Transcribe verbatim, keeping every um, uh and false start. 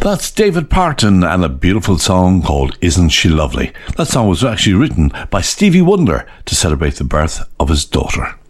That's David Parton and a beautiful song called Isn't She Lovely? That song was actually written by Stevie Wonder to celebrate the birth of his daughter.